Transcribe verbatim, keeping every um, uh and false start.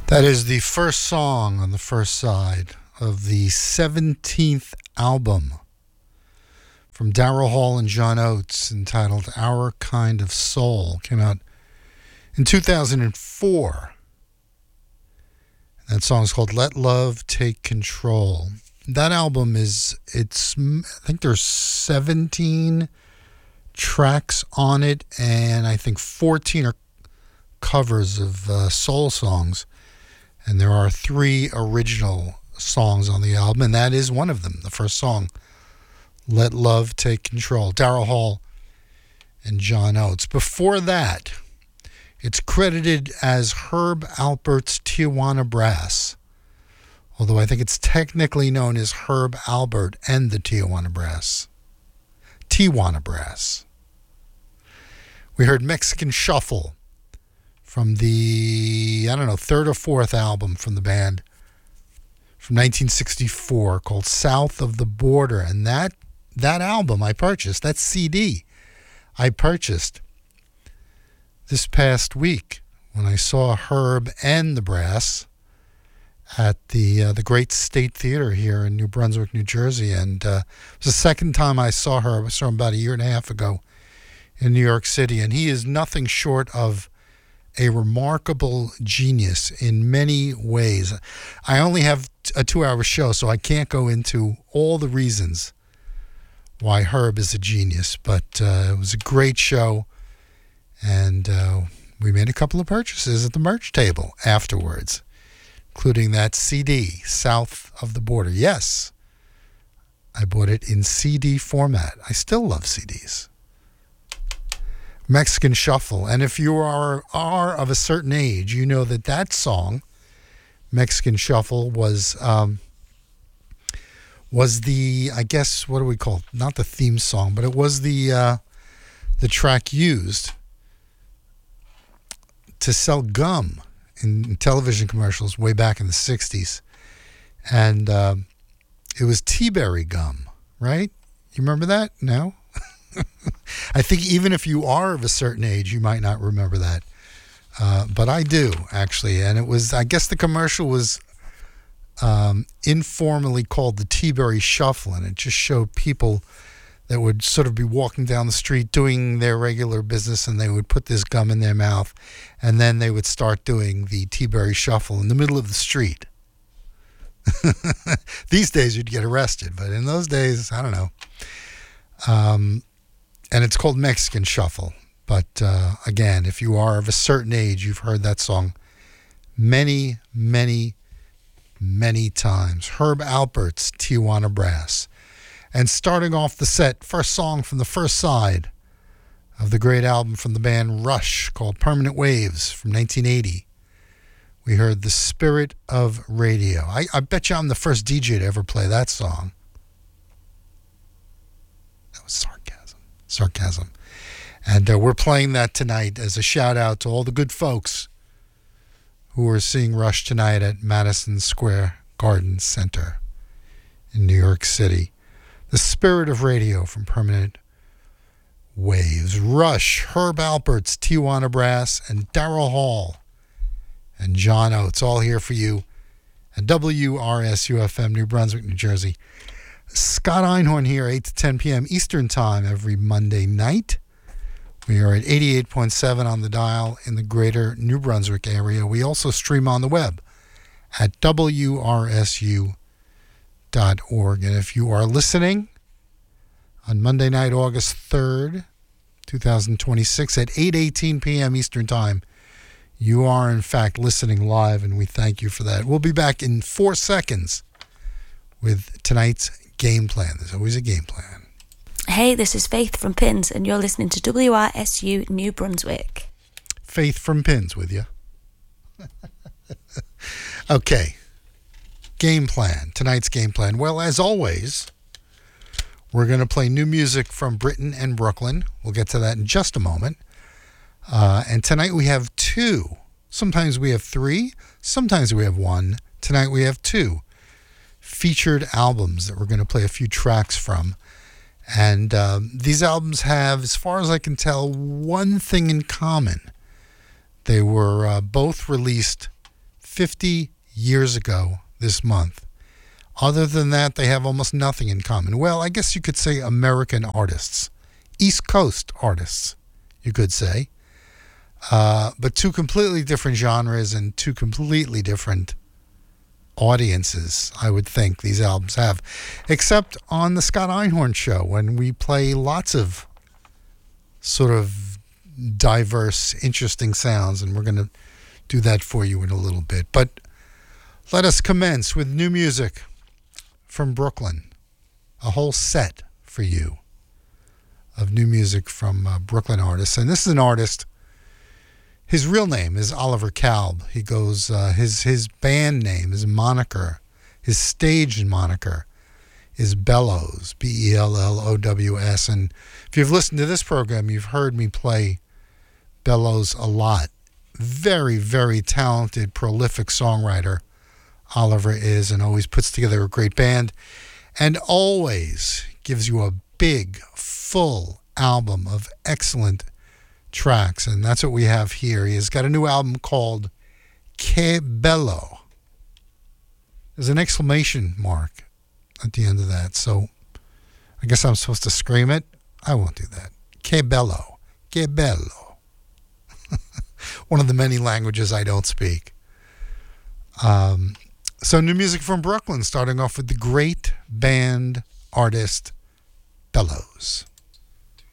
That is the first song on the first side of the seventeenth album from Daryl Hall and John Oates, entitled Our Kind of Soul. Came out in two thousand four. That song is called Let Love Take Control. That album is, it's, I think there's seventeen tracks on it, and I think fourteen are covers of uh, soul songs. And there are three original songs on the album, and that is one of them, the first song, Let Love Take Control. Daryl Hall and John Oates. Before that, it's credited as Herb Alpert's Tijuana Brass, although I think it's technically known as Herb Alpert and the Tijuana Brass. Tijuana Brass. We heard Mexican Shuffle from the, I don't know, third or fourth album from the band from nineteen sixty-four called South of the Border. And that that album I purchased, that C D I purchased this past week when I saw Herb and the Brass at the uh, the Great State Theater here in New Brunswick, New Jersey. And uh, it was the second time I saw Herb. I saw him about a year and a half ago in New York City. And he is nothing short of a remarkable genius in many ways. I only have a two-hour show, so I can't go into all the reasons why Herb is a genius, but uh, it was a great show, and uh, we made a couple of purchases at the merch table afterwards, including that C D, South of the Border. Yes, I bought it in C D format. I still love C Ds. Mexican Shuffle. And if you are, are of a certain age, you know that that song, Mexican Shuffle, was um, was the, I guess, what do we call it? Not the theme song, but it was the uh, the track used to sell gum in, in television commercials way back in the sixties. And uh, it was T-Berry gum, right? You remember that? No? I think even if you are of a certain age, you might not remember that. Uh, but I do, actually. And it was, I guess the commercial was um, informally called the T-Berry Shuffle. And it just showed people that would sort of be walking down the street doing their regular business, and they would put this gum in their mouth. And then they would start doing the T-Berry Shuffle in the middle of the street. These days you'd get arrested. But in those days, I don't know. Um... And it's called Mexican Shuffle. But uh, again, if you are of a certain age, you've heard that song many, many, many times. Herb Alpert's Tijuana Brass. And starting off the set, first song from the first side of the great album from the band Rush called Permanent Waves from nineteen eighty. We heard The Spirit of Radio. I, I bet you I'm the first D J to ever play that song. That was sarcasm. Sarcasm. And uh, we're playing that tonight as a shout out to all the good folks who are seeing Rush tonight at Madison Square Garden Center in New York City. The Spirit of Radio from Permanent Waves. Rush, Herb Alpert's Tijuana Brass, and Daryl Hall and John Oates, all here for you at W R S U F M, New Brunswick, New Jersey. Scott Einhorn here, eight to ten p.m. Eastern Time every Monday night. We are at eighty-eight point seven on the dial in the greater New Brunswick area. We also stream on the web at W R S U dot org. And if you are listening on Monday night, August third, twenty twenty-six at eight eighteen p.m. Eastern Time, you are in fact listening live, and we thank you for that. We'll be back in four seconds with tonight's game plan. There's always a game plan. Hey, this is Faith from Pins, and you're listening to W R S U New Brunswick. Faith from Pins with you. Okay. Game plan. Tonight's game plan. Well, as always, we're going to play new music from Britain and Brooklyn. We'll get to that in just a moment. Uh, and tonight we have two. Sometimes we have three. Sometimes we have one. Tonight we have two featured albums that we're going to play a few tracks from. And um, these albums have, as far as I can tell, one thing in common. They were uh, both released fifty years ago this month. Other than that, they have almost nothing in common. Well, I guess you could say American artists. East Coast artists, you could say. Uh, but two completely different genres and two completely different audiences, I would think, these albums have. Except on the Scott Einhorn Show, when we play lots of sort of diverse, interesting sounds, and we're going to do that for you in a little bit. But let us commence with new music from Brooklyn. A whole set for you of new music from uh, Brooklyn artists. And this is an artist, his real name is Oliver Kalb. He goes, uh, his, his band name, his moniker, his stage moniker is Bellows, B E L L O W S. And if you've listened to this program, you've heard me play Bellows a lot. Very, very talented, prolific songwriter Oliver is, and always puts together a great band, and always gives you a big, full album of excellent tracks, and that's what we have here. He has got a new album called Que Bello. There's an exclamation mark at the end of that, so I guess I'm supposed to scream it. I won't do that. Que Bello. Que Bello. One of the many languages I don't speak. Um, so new music from Brooklyn, starting off with the great band artist Bellows.